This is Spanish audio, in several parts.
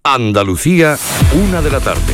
Andalucía, 1 de la tarde.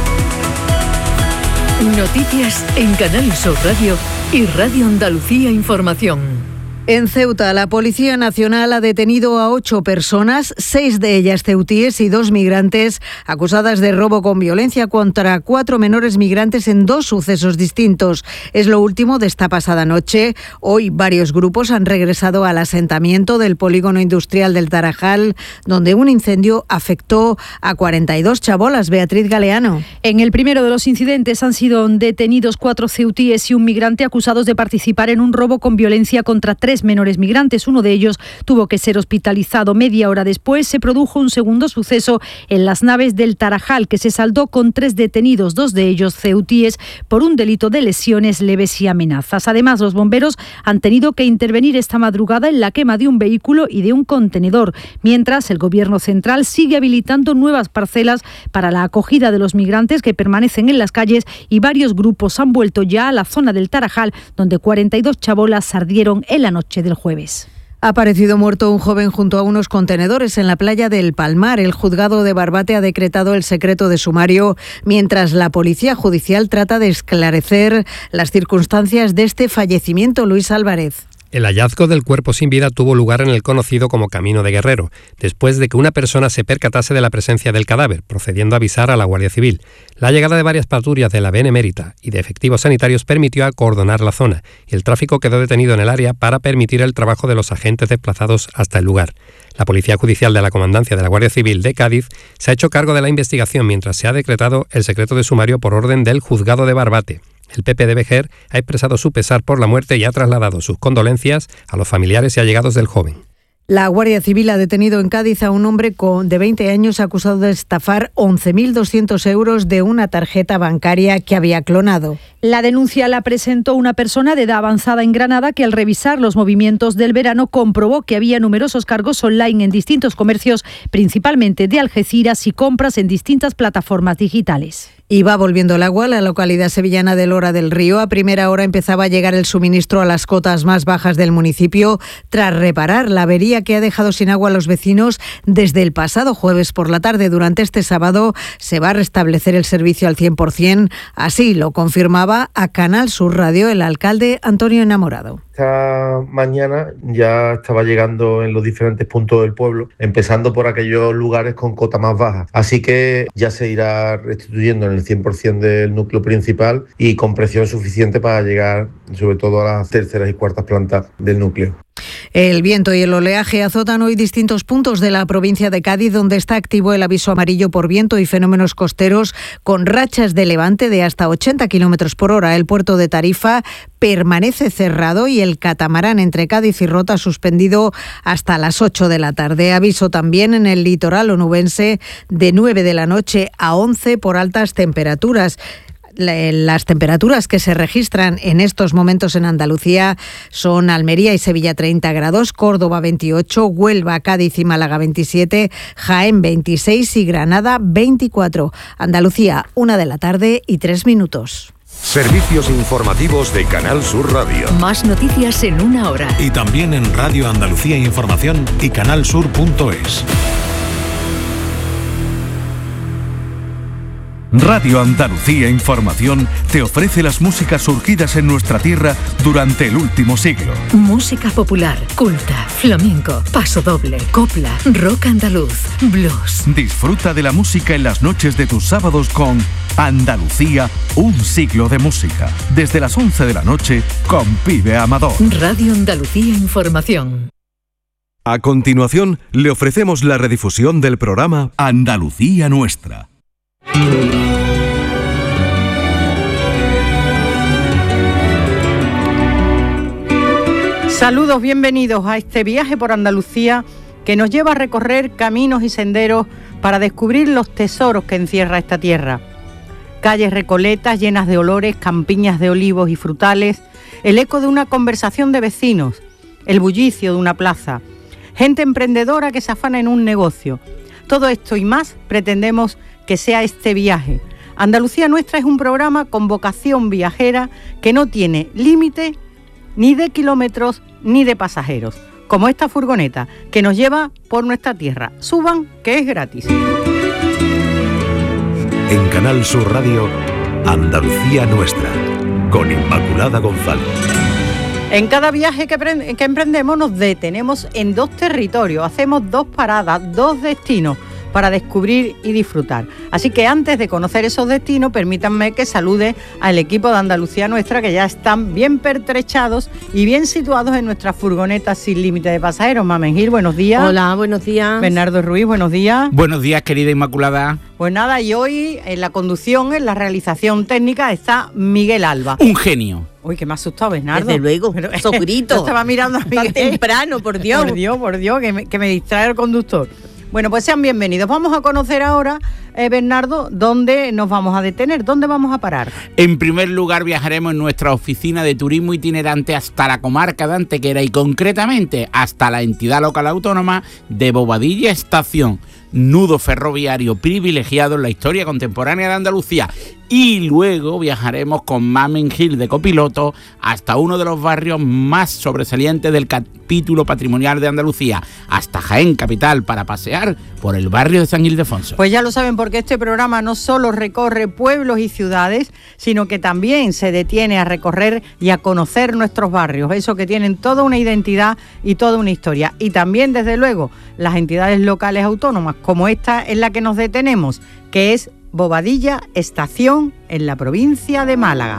Noticias en Canal Sur Radio y Radio Andalucía Información. En Ceuta, la Policía Nacional ha detenido a 8 personas, 6 de ellas ceutíes y 2 migrantes, acusadas de robo con violencia contra 4 menores migrantes en 2 sucesos distintos. Es lo último de esta pasada noche. Hoy varios grupos han regresado al asentamiento del polígono industrial del Tarajal, donde un incendio afectó a 42 chabolas. Beatriz Galeano. En el primero de los incidentes han sido detenidos 4 ceutíes y un migrante acusados de participar en un robo con violencia contra 3 menores migrantes. Uno de ellos tuvo que ser hospitalizado. Media hora después se produjo un segundo suceso en las naves del Tarajal, que se saldó con 3 detenidos, 2 de ellos ceutíes, por un delito de lesiones leves y amenazas. Además, los bomberos han tenido que intervenir esta madrugada en la quema de un vehículo y de un contenedor, mientras el Gobierno central sigue habilitando nuevas parcelas para la acogida de los migrantes que permanecen en las calles, y varios grupos han vuelto ya a la zona del Tarajal, donde 42 chabolas ardieron en la noche del jueves. Ha aparecido muerto un joven junto a unos contenedores en la playa del Palmar. El juzgado de Barbate ha decretado el secreto de sumario, mientras la Policía Judicial trata de esclarecer las circunstancias de este fallecimiento. Luis Álvarez. El hallazgo del cuerpo sin vida tuvo lugar en el conocido como Camino de Guerrero, después de que una persona se percatase de la presencia del cadáver, procediendo a avisar a la Guardia Civil. La llegada de varias patrullas de la Benemérita y de efectivos sanitarios permitió acordonar la zona, y el tráfico quedó detenido en el área para permitir el trabajo de los agentes desplazados hasta el lugar. La Policía Judicial de la Comandancia de la Guardia Civil de Cádiz se ha hecho cargo de la investigación, mientras se ha decretado el secreto de sumario por orden del juzgado de Barbate. El PP de Vejer ha expresado su pesar por la muerte y ha trasladado sus condolencias a los familiares y allegados del joven. La Guardia Civil ha detenido en Cádiz a un hombre de 20 años acusado de estafar 11.200 euros de una tarjeta bancaria que había clonado. La denuncia la presentó una persona de edad avanzada en Granada que, al revisar los movimientos del verano, comprobó que había numerosos cargos online en distintos comercios, principalmente de Algeciras, y compras en distintas plataformas digitales. Y va volviendo el agua a la localidad sevillana de Lora del Río. A primera hora empezaba a llegar el suministro a las cotas más bajas del municipio, tras reparar la avería que ha dejado sin agua a los vecinos desde el pasado jueves por la tarde. Durante este sábado se va a restablecer el servicio al 100%. Así lo confirmaba a Canal Sur Radio el alcalde Antonio Enamorado. Esta mañana ya estaba llegando en los diferentes puntos del pueblo, empezando por aquellos lugares con cota más baja. Así que ya se irá restituyendo en el 100% del núcleo principal y con presión suficiente para llegar sobre todo a las terceras y cuartas plantas del núcleo. El viento y el oleaje azotan hoy distintos puntos de la provincia de Cádiz, donde está activo el aviso amarillo por viento y fenómenos costeros, con rachas de levante de hasta 80 km por hora. El puerto de Tarifa permanece cerrado y el catamarán entre Cádiz y Rota suspendido hasta las 8 de la tarde. Aviso también en el litoral onubense de 9 de la noche a 11 por altas temperaturas. Las temperaturas que se registran en estos momentos en Andalucía son Almería y Sevilla 30 grados, Córdoba 28, Huelva, Cádiz y Málaga 27, Jaén 26 y Granada 24. Andalucía, 1 de la tarde y 3 minutos. Servicios informativos de Canal Sur Radio. Más noticias en 1 hora. Y también en Radio Andalucía Información y canalsur.es. Radio Andalucía Información te ofrece las músicas surgidas en nuestra tierra durante el último siglo. Música popular, culta, flamenco, pasodoble, copla, rock andaluz, blues. Disfruta de la música en las noches de tus sábados con Andalucía, un siglo de música. Desde las 11 de la noche con Pibe Amador. Radio Andalucía Información. A continuación, le ofrecemos la redifusión del programa Andalucía Nuestra. Saludos, bienvenidos a este viaje por Andalucía que nos lleva a recorrer caminos y senderos para descubrir los tesoros que encierra esta tierra. Calles recoletas llenas de olores, campiñas de olivos y frutales, el eco de una conversación de vecinos, el bullicio de una plaza, gente emprendedora que se afana en un negocio. Todo esto y más pretendemos que sea este viaje. Andalucía Nuestra es un programa con vocación viajera que no tiene límite ni de kilómetros ni de pasajeros, como esta furgoneta que nos lleva por nuestra tierra. Suban, que es gratis. En Canal Sur Radio, Andalucía Nuestra, con Inmaculada González. En cada viaje que emprendemos nos detenemos en 2 territorios, hacemos 2 paradas, 2 destinos para descubrir y disfrutar. Así que antes de conocer esos destinos, permítanme que salude al equipo de Andalucía Nuestra, que ya están bien pertrechados y bien situados en nuestras furgonetas sin límite de pasajeros. Mamen Gil, buenos días. Hola, buenos días. Bernardo Ruiz, buenos días. Buenos días, querida Inmaculada. Pues nada, y hoy en la conducción, en la realización técnica, está Miguel Alba. Un genio. Uy, que me ha asustado, Bernardo. Desde luego, esos gritos. Yo estaba mirando a Miguel. Tan temprano, por Dios. Por Dios, que me distrae el conductor. Bueno, pues sean bienvenidos. Vamos a conocer ahora, Bernardo, dónde nos vamos a detener, dónde vamos a parar. En primer lugar, viajaremos en nuestra oficina de turismo itinerante hasta la comarca de Antequera y concretamente hasta la entidad local autónoma de Bobadilla Estación, nudo ferroviario privilegiado en la historia contemporánea de Andalucía. Y luego viajaremos con Mamen Gil de copiloto hasta uno de los barrios más sobresalientes del capítulo patrimonial de Andalucía, hasta Jaén capital, para pasear por el barrio de San Ildefonso. Pues ya lo saben, porque este programa no solo recorre pueblos y ciudades, sino que también se detiene a recorrer y a conocer nuestros barrios, esos que tienen toda una identidad y toda una historia. Y también, desde luego, las entidades locales autónomas, como esta en la que nos detenemos, que es Bobadilla Estación, en la provincia de Málaga.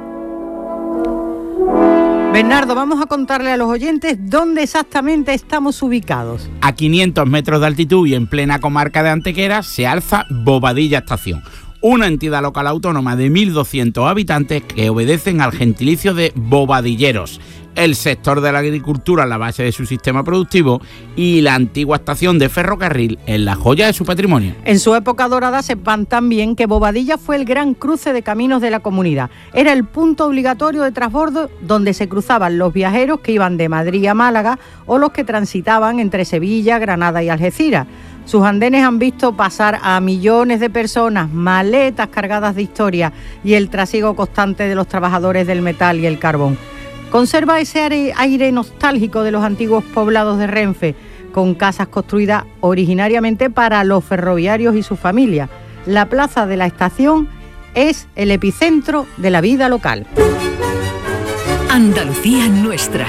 Bernardo, vamos a contarle a los oyentes dónde exactamente estamos ubicados. A 500 metros de altitud y en plena comarca de Antequera se alza Bobadilla Estación, una entidad local autónoma de 1.200 habitantes que obedecen al gentilicio de bobadilleros, el sector de la agricultura en la base de su sistema productivo y la antigua estación de ferrocarril en la joya de su patrimonio. En su época dorada sepan también que Bobadilla fue el gran cruce de caminos de la comunidad. Era el punto obligatorio de transbordo donde se cruzaban los viajeros que iban de Madrid a Málaga o los que transitaban entre Sevilla, Granada y Algeciras. Sus andenes han visto pasar a millones de personas, maletas cargadas de historia y el trasiego constante de los trabajadores del metal y el carbón. Conserva ese aire nostálgico de los antiguos poblados de Renfe, con casas construidas originariamente para los ferroviarios y sus familias. La plaza de la estación es el epicentro de la vida local. Andalucía Nuestra.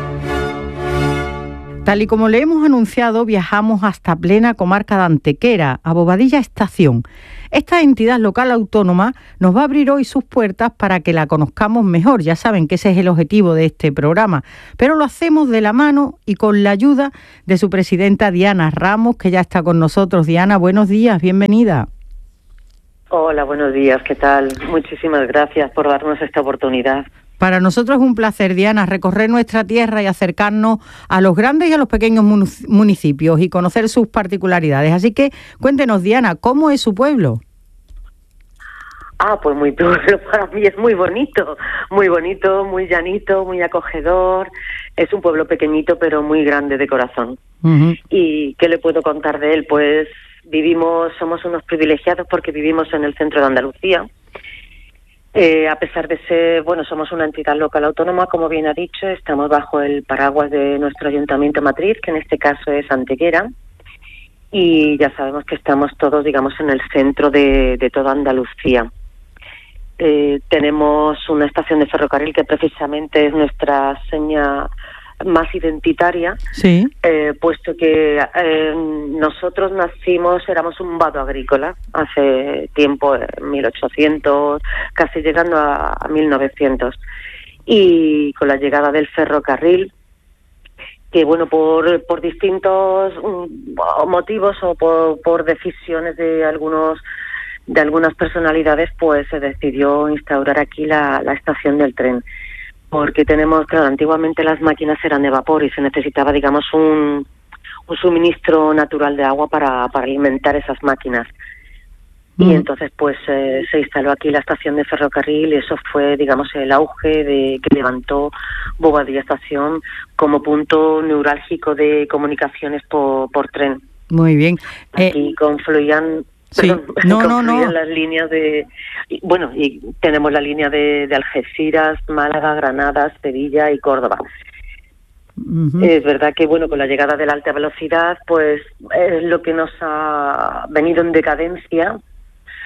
Tal y como le hemos anunciado, viajamos hasta plena comarca de Antequera, a Bobadilla Estación. Esta entidad local autónoma nos va a abrir hoy sus puertas para que la conozcamos mejor. Ya saben que ese es el objetivo de este programa, pero lo hacemos de la mano y con la ayuda de su presidenta Diana Ramos, que ya está con nosotros. Diana, buenos días, bienvenida. Hola, buenos días, ¿qué tal? Muchísimas gracias por darnos esta oportunidad. Para nosotros es un placer, Diana, recorrer nuestra tierra y acercarnos a los grandes y a los pequeños municipios y conocer sus particularidades. Así que cuéntenos, Diana, ¿cómo es su pueblo? Pues mi pueblo para mí es muy bonito, muy llanito, muy acogedor. Es un pueblo pequeñito pero muy grande de corazón. Uh-huh. ¿Y qué le puedo contar de él? Pues somos unos privilegiados porque vivimos en el centro de Andalucía. A pesar de ser, somos una entidad local autónoma, como bien ha dicho, estamos bajo el paraguas de nuestro ayuntamiento matriz, que en este caso es Antequera, y ya sabemos que estamos todos, digamos, en el centro de toda Andalucía. Tenemos una estación de ferrocarril que precisamente es nuestra seña más identitaria, sí. Puesto que nosotros éramos un vado agrícola hace tiempo, 1800, casi llegando a 1900, y con la llegada del ferrocarril, que por distintos motivos o por decisiones de algunas personalidades, pues se decidió instaurar aquí la estación del tren. Porque antiguamente las máquinas eran de vapor y se necesitaba, digamos, un suministro natural de agua para alimentar esas máquinas. Y entonces, pues, se instaló aquí la estación de ferrocarril y eso fue, digamos, el auge que levantó Bobadilla Estación como punto neurálgico de comunicaciones por tren. Muy bien. Aquí confluían... Sí. No. Las líneas y tenemos la línea de Algeciras, Málaga, Granada, Sevilla y Córdoba. Uh-huh. Es verdad que con la llegada de la alta velocidad, pues es lo que nos ha venido en decadencia,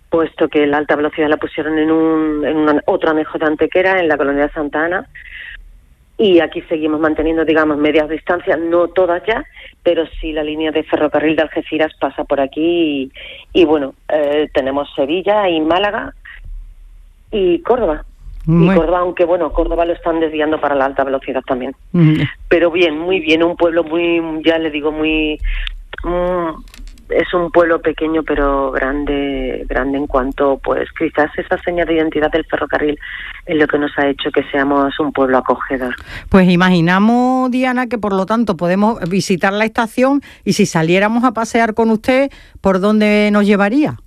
puesto que la alta velocidad la pusieron en otro anejo de Antequera, en la colonia de Santa Ana, y aquí seguimos manteniendo, digamos, medias distancias, no todas ya, pero sí la línea de ferrocarril de Algeciras pasa por aquí y bueno, tenemos Sevilla y Málaga y Córdoba. Y Córdoba, aunque bueno, Córdoba lo están desviando para la alta velocidad también. Pero bien, muy bien, un pueblo muy, ya le digo, muy... es un pueblo pequeño pero grande en cuanto, pues quizás esa seña de identidad del ferrocarril es lo que nos ha hecho que seamos un pueblo acogedor. Pues imaginamos, Diana, que por lo tanto podemos visitar la estación y si saliéramos a pasear con usted, ¿por dónde nos llevaría?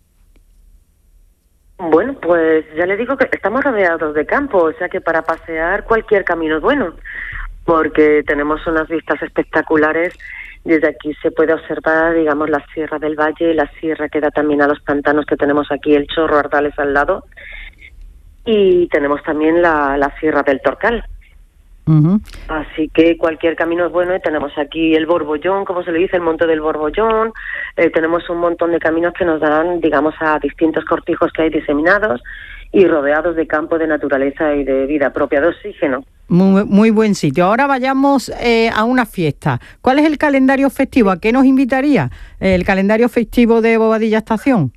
Bueno, pues ya le digo que estamos rodeados de campo, o sea que para pasear cualquier camino es bueno, porque tenemos unas vistas espectaculares. Desde aquí se puede observar, digamos, la Sierra del Valle, la sierra que da también a los pantanos que tenemos aquí, el Chorro, Ardales al lado, y tenemos también la Sierra del Torcal. Así que cualquier camino es bueno y tenemos aquí el Borbollón, como se le dice, el monte del Borbollón, tenemos un montón de caminos que nos dan, digamos, a distintos cortijos que hay diseminados y rodeados de campo, de naturaleza y de vida propia, de oxígeno. Muy buen sitio. Ahora vayamos a una fiesta. ¿Cuál es el calendario festivo? ¿A qué nos invitaría el calendario festivo de Bobadilla Estación?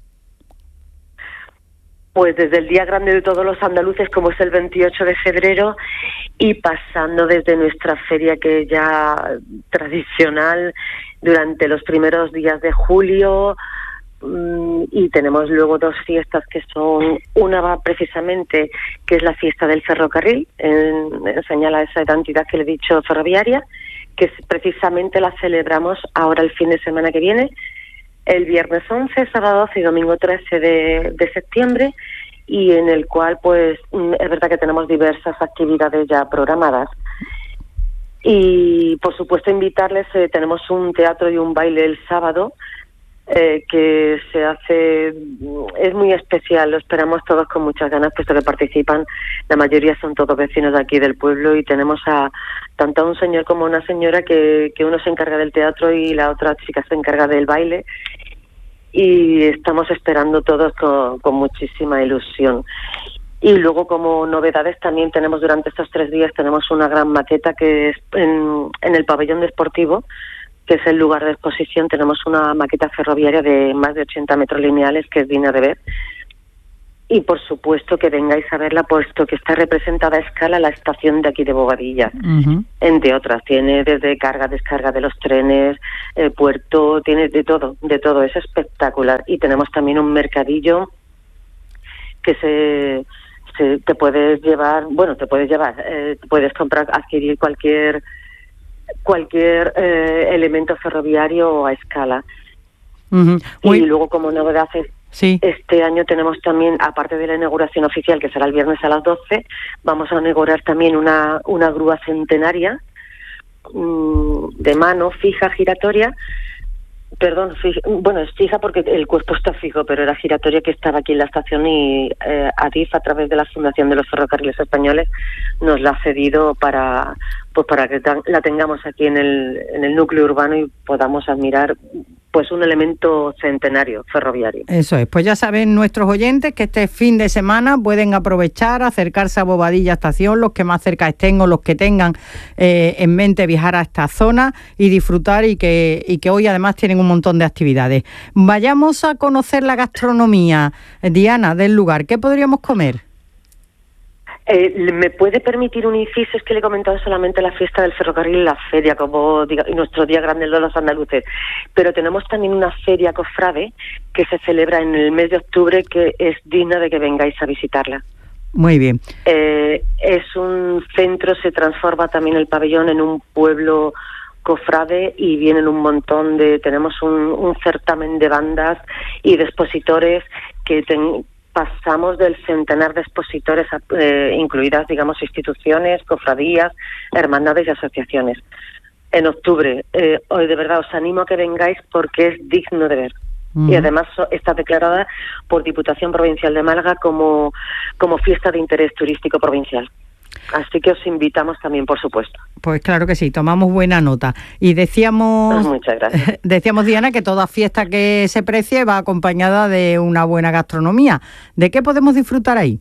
Pues desde el Día Grande de todos los andaluces, como es el 28 de febrero, y pasando desde nuestra feria, que es ya tradicional, durante los primeros días de julio, y tenemos luego dos fiestas que son, una va precisamente, que es la fiesta del ferrocarril, señala esa identidad que le he dicho ferroviaria, que precisamente la celebramos ahora el fin de semana que viene, el viernes 11, sábado 12 y domingo 13 de septiembre, y en el cual pues es verdad que tenemos diversas actividades ya programadas. Y por supuesto invitarles, tenemos un teatro y un baile el sábado, que se hace, es muy especial, lo esperamos todos con muchas ganas, puesto que participan, la mayoría son todos vecinos de aquí del pueblo, y tenemos tanto a un señor como a una señora que uno se encarga del teatro y la otra chica se encarga del baile, y estamos esperando todos con muchísima ilusión. Y luego, como novedades, también tenemos durante estos 3 días tenemos una gran maqueta que es en el pabellón deportivo, que es el lugar de exposición. Tenemos una maqueta ferroviaria de más de 80 metros lineales que es digna de ver. Y por supuesto que vengáis a verla, puesto que está representada a escala la estación de aquí de Bobadilla, entre otras. Tiene desde carga, descarga de los trenes, puerto, tiene de todo, es espectacular. Y tenemos también un mercadillo que te puedes llevar, puedes comprar, adquirir cualquier elemento ferroviario a escala. Y luego, como novedades, este año tenemos también, aparte de la inauguración oficial, que será el viernes a las 12, vamos a inaugurar también una grúa centenaria de mano, fija, giratoria. Perdón, es fija porque el cuerpo está fijo, pero era giratoria, que estaba aquí en la estación, y Adif, a través de la Fundación de los Ferrocarriles Españoles, nos la ha cedido para que la tengamos aquí en el núcleo urbano y podamos admirar pues un elemento centenario ferroviario. Eso es, pues ya saben nuestros oyentes que este fin de semana pueden aprovechar, acercarse a Bobadilla Estación, los que más cerca estén o los que tengan en mente viajar a esta zona y disfrutar, y que hoy además tienen un montón de actividades. Vayamos a conocer la gastronomía, Diana, del lugar. ¿Qué podríamos comer? ¿Me puede permitir un inciso? Es que le he comentado solamente la fiesta del ferrocarril y la feria, como nuestro día grande de los andaluces, pero tenemos también una feria cofrade que se celebra en el mes de octubre, que es digna de que vengáis a visitarla. Muy bien. Es un centro, se transforma también el pabellón en un pueblo cofrade, y vienen un montón tenemos un certamen de bandas y de expositores que pasamos del centenar de expositores, incluidas, digamos, instituciones, cofradías, hermandades y asociaciones. En octubre, hoy de verdad os animo a que vengáis porque es digno de ver. Y además está declarada por Diputación Provincial de Málaga como fiesta de interés turístico provincial. Así que os invitamos también, por supuesto. Pues claro que sí, tomamos buena nota. Y decíamos, muchas gracias. Decíamos, Diana, que toda fiesta que se precie va acompañada de una buena gastronomía. ¿De qué podemos disfrutar ahí?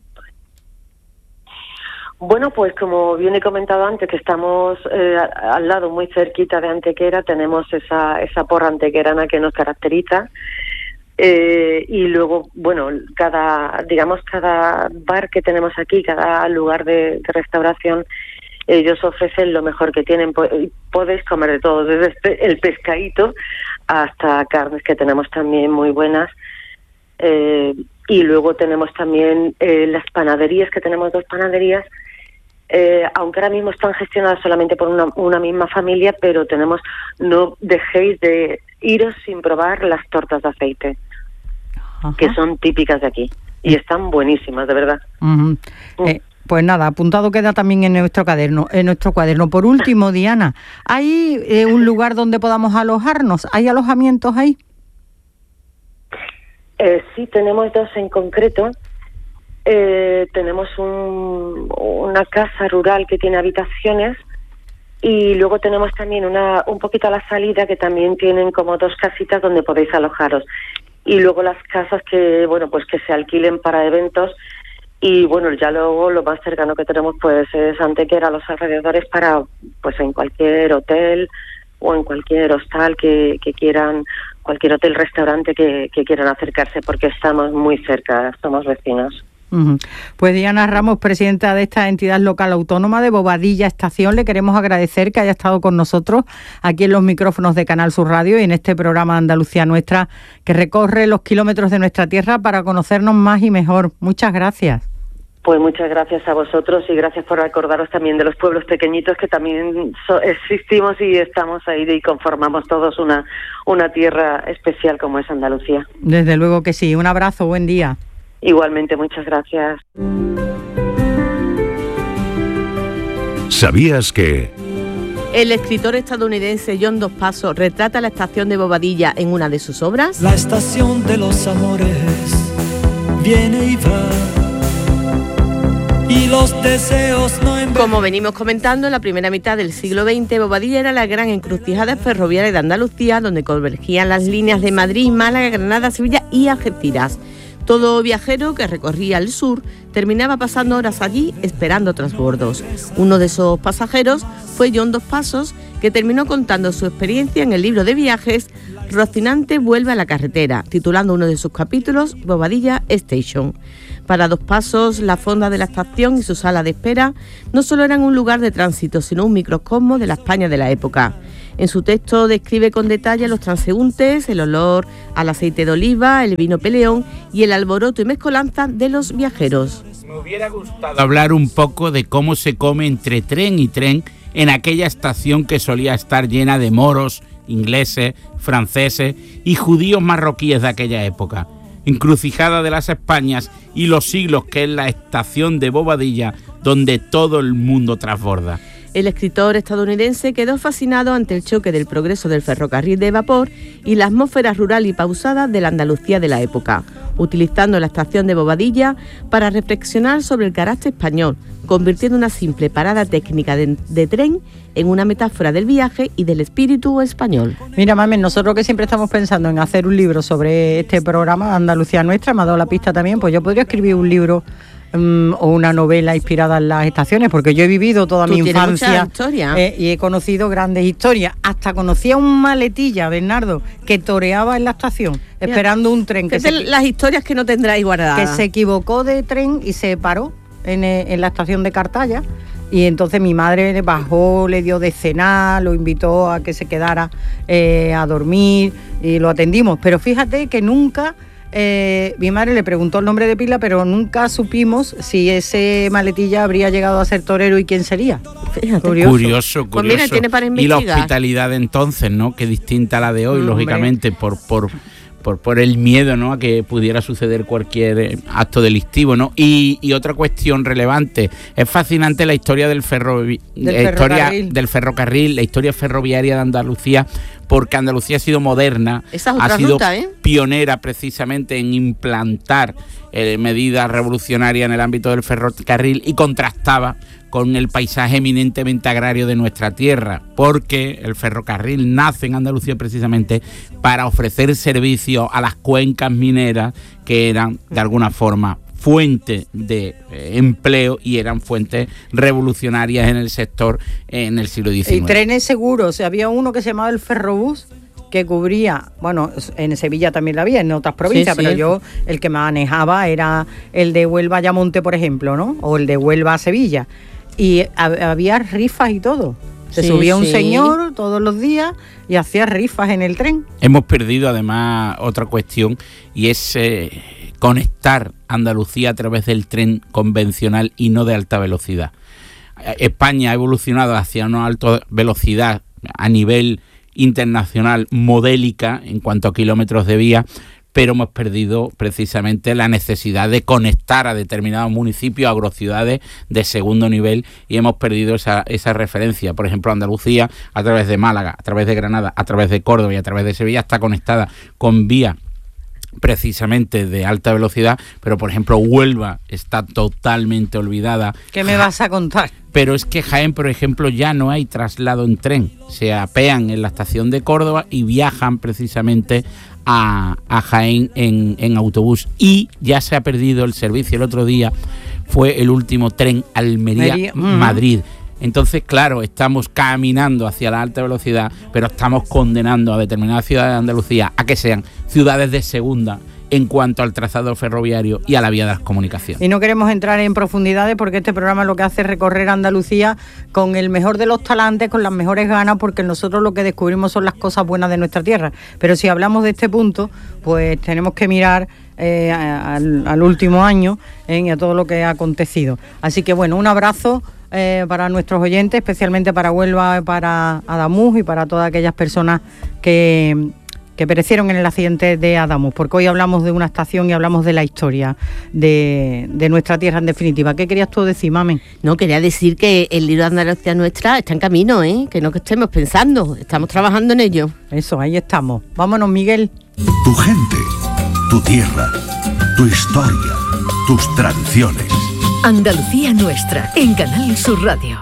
Bueno, pues como bien he comentado antes, que estamos al lado, muy cerquita de Antequera, tenemos esa porra antequerana que nos caracteriza. Y luego, bueno, cada bar que tenemos aquí, cada lugar de restauración, ellos ofrecen lo mejor que tienen. Podéis comer de todo, desde el pescadito hasta carnes que tenemos también muy buenas. Y luego tenemos también las panaderías, que tenemos 2 panaderías, aunque ahora mismo están gestionadas solamente por una misma familia, pero no dejéis de iros sin probar las tortas de aceite. Ajá. Que son típicas de aquí y están buenísimas, de verdad. Pues nada, apuntado queda también en nuestro cuaderno. Por último, Diana, ¿hay un lugar donde podamos alojarnos? ¿Hay alojamientos ahí? Sí, tenemos 2 en concreto. Tenemos una casa rural que tiene habitaciones, y luego tenemos también un poquito a la salida, que también tienen como 2 casitas donde podéis alojaros. Y luego las casas que se alquilen para eventos. Y bueno, ya luego lo más cercano que tenemos pues es Antequera, los alrededores, para pues en cualquier hotel o en cualquier hostal que quieran, cualquier hotel, restaurante que quieran acercarse, porque estamos muy cerca, somos vecinos. Pues Diana Ramos, presidenta de esta entidad local autónoma de Bobadilla Estación, le queremos agradecer que haya estado con nosotros aquí en los micrófonos de Canal Sur Radio y en este programa Andalucía Nuestra, que recorre los kilómetros de nuestra tierra para conocernos más y mejor. Muchas gracias. Pues muchas gracias a vosotros, y gracias por acordaros también de los pueblos pequeñitos que también existimos y estamos ahí y conformamos todos una tierra especial como es Andalucía. Desde luego que sí. Un abrazo, buen día. Igualmente, muchas gracias. ¿Sabías que...? El escritor estadounidense John Dos Passos retrata la estación de Bobadilla en una de sus obras. La estación de los amores viene y va, y los deseos no envejecen. Como venimos comentando, en la primera mitad del siglo XX, Bobadilla era la gran encrucijada ferroviaria de Andalucía, donde convergían las líneas de Madrid, Málaga, Granada, Sevilla y Algeciras. Todo viajero que recorría el sur terminaba pasando horas allí esperando transbordos. Uno de esos pasajeros fue John Dos Passos, que terminó contando su experiencia en el libro de viajes Rocinante vuelve a la carretera, titulando uno de sus capítulos Bobadilla Station. Para Dos Passos, la fonda de la estación y su sala de espera no solo eran un lugar de tránsito, sino un microcosmo de la España de la época. En su texto describe con detalle los transeúntes, el olor al aceite de oliva, el vino peleón y el alboroto y mezcolanza de los viajeros. Me hubiera gustado hablar un poco de cómo se come entre tren y tren en aquella estación que solía estar llena de moros, ingleses, franceses y judíos marroquíes de aquella época. Encrucijada de las Españas y los siglos, que es la estación de Bobadilla, donde todo el mundo transborda. El escritor estadounidense quedó fascinado ante el choque del progreso del ferrocarril de vapor y la atmósfera rural y pausada de la Andalucía de la época, utilizando la estación de Bobadilla para reflexionar sobre el carácter español, convirtiendo una simple parada técnica de tren en una metáfora del viaje y del espíritu español. Mira, Mamen, nosotros que siempre estamos pensando en hacer un libro sobre este programa, Andalucía Nuestra, me ha dado la pista también, pues yo podría escribir un libro o una novela inspirada en las estaciones, porque yo he vivido toda mi infancia y he conocido grandes historias. Hasta conocí a un maletilla, Bernardo, que toreaba en la estación, esperando un tren. Las historias que no tendráis guardadas. Que se equivocó de tren y se paró en la estación de Cartaya. Y entonces mi madre bajó, le dio de cenar, lo invitó a que se quedara a dormir y lo atendimos. Pero fíjate que nunca... mi madre le preguntó el nombre de pila, pero nunca supimos si ese maletilla habría llegado a ser torero y quién sería. Curioso. Pues mira, tiene para investigar. Y la hospitalidad de entonces, ¿no? Que distinta a la de hoy, lógicamente, por el miedo, ¿no?, a que pudiera suceder cualquier acto delictivo, ¿no? Y otra cuestión relevante, es fascinante la historia del ferrocarril, la historia ferroviaria de Andalucía, porque Andalucía ha sido moderna, ha sido pionera precisamente en implantar medidas revolucionarias en el ámbito del ferrocarril y contrastaba con el paisaje eminentemente agrario de nuestra tierra, porque el ferrocarril nace en Andalucía precisamente para ofrecer servicio a las cuencas mineras que eran de alguna forma fuente de empleo y eran fuentes revolucionarias en el sector en el siglo XIX. Y trenes seguros, había uno que se llamaba el Ferrobús, que cubría, bueno, en Sevilla también la había, en otras provincias, sí, pero yo el que manejaba era el de Huelva a Ayamonte, por ejemplo, ¿no? O el de Huelva a Sevilla. Y había rifas y todo. Se subía un señor todos los días y hacía rifas en el tren. Hemos perdido además otra cuestión y es conectar Andalucía a través del tren convencional y no de alta velocidad. España ha evolucionado hacia una alta velocidad a nivel internacional modélica en cuanto a kilómetros de vía, pero hemos perdido precisamente la necesidad de conectar a determinados municipios, agrociudades de segundo nivel, y hemos perdido esa referencia. Por ejemplo, Andalucía, a través de Málaga, a través de Granada, a través de Córdoba y a través de Sevilla, está conectada con vía precisamente de alta velocidad, pero por ejemplo Huelva está totalmente olvidada. ¿Qué me vas a contar? Pero es que Jaén, por ejemplo, ya no hay traslado en tren, se apean en la estación de Córdoba y viajan precisamente a Jaén en autobús, y ya se ha perdido el servicio. El otro día fue el último tren Almería-Madrid. Entonces, claro, estamos caminando hacia la alta velocidad, pero estamos condenando a determinadas ciudades de Andalucía a que sean ciudades de segunda en cuanto al trazado ferroviario y a la vía de las comunicaciones. Y no queremos entrar en profundidades porque este programa lo que hace es recorrer Andalucía con el mejor de los talantes, con las mejores ganas, porque nosotros lo que descubrimos son las cosas buenas de nuestra tierra. Pero si hablamos de este punto, pues tenemos que mirar al último año y a todo lo que ha acontecido. Así que bueno, un abrazo para nuestros oyentes, especialmente para Huelva, para Adamuz y para todas aquellas personas que perecieron en el accidente de Adamuz, porque hoy hablamos de una estación y hablamos de la historia de nuestra tierra en definitiva. ¿Qué querías tú decir, Mamen? No, quería decir que el libro de Andalucía Nuestra está en camino, que no que estemos pensando, estamos trabajando en ello. Eso, ahí estamos. Vámonos, Miguel. Tu gente, tu tierra, tu historia, tus tradiciones. Andalucía Nuestra, en Canal Sur Radio.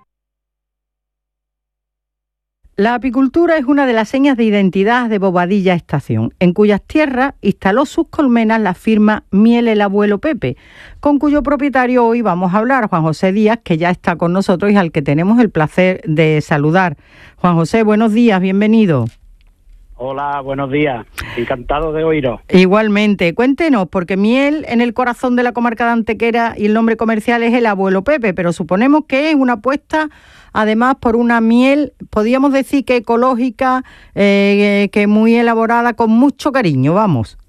La apicultura es una de las señas de identidad de Bobadilla Estación, en cuyas tierras instaló sus colmenas la firma Miel el Abuelo Pepe, con cuyo propietario hoy vamos a hablar, Juan José Díaz, que ya está con nosotros y al que tenemos el placer de saludar. Juan José, buenos días, bienvenido. Hola, buenos días. Encantado de oíros. Igualmente. Cuéntenos, porque miel en el corazón de la comarca de Antequera y el nombre comercial es el Abuelo Pepe, pero suponemos que es una apuesta, además, por una miel, podríamos decir que ecológica, que muy elaborada, con mucho cariño, vamos.